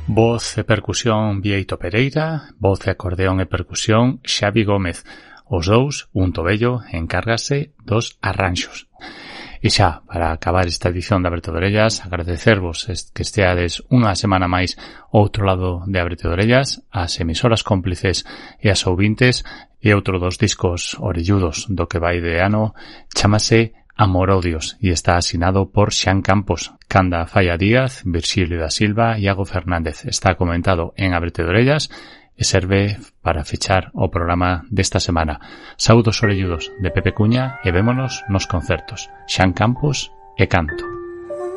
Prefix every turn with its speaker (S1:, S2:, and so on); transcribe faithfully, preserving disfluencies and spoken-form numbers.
S1: Voz e percusión Bieito Pereira, voz e acordeón e percusión Xavi Gómez. Os dous, un tobello, encárgase dos arranxos. E xa, para acabar esta edición de Aberto de Orellas, agradecervos que esteades unha semana máis ao outro lado de Aberto de Orellas, as emisoras cómplices e as ouvintes, e outro dos discos orelludos do que vai de ano, chámase Amor-Odios e está asinado por Xan Campos, Canda Falla Díaz, Virxilio da Silva e Iago Fernández. Está comentado en Aberto de Orellas e serve para fechar o programa desta semana. Saúdos orelludos de Pepe Cuña e vémonos nos concertos. Xan Campos e canto.